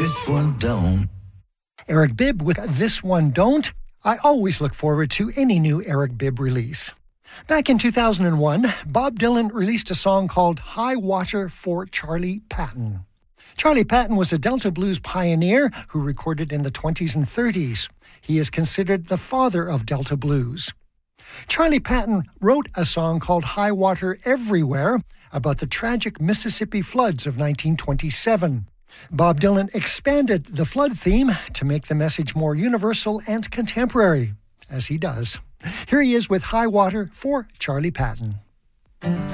This one don't. Eric Bibb with This One Don't. I always look forward to any new Eric Bibb release. Back in 2001, Bob Dylan released a song called High Water for Charlie Patton. Charlie Patton was a Delta blues pioneer who recorded in the 20s and 30s. He is considered the father of Delta blues. Charlie Patton wrote a song called High Water Everywhere about the tragic Mississippi floods of 1927. Bob Dylan expanded the flood theme to make the message more universal and contemporary, as he does. Here he is with High Water for Charlie Patton.